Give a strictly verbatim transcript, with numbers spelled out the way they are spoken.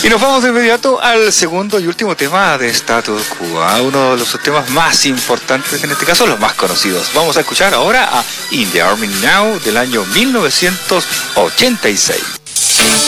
Y nos vamos de inmediato al segundo y último tema de Status Quo, uno de los temas más importantes, en este caso los más conocidos. Vamos a escuchar ahora a In the Army Now del año mil novecientos ochenta y seis.